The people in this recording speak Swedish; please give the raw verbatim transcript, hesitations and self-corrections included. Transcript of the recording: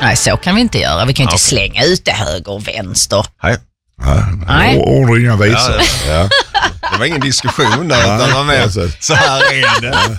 Nej, så kan vi inte göra. Vi kan inte Ja. slänga ut det höger och vänster. Nej. Ja, Nej. Ord och inga visor. Ja, Ja. Det var ingen diskussion där, utan man med, så här är det.